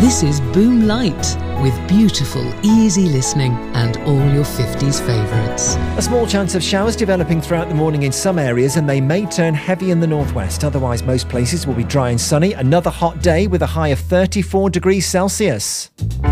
This is Boom Light, with beautiful, easy listening and all your 50s favourites. A small chance of showers developing throughout the morning in some areas, and they may turn heavy in the northwest. Otherwise, most places will be dry and sunny. Another hot day with a high of 34 degrees Celsius.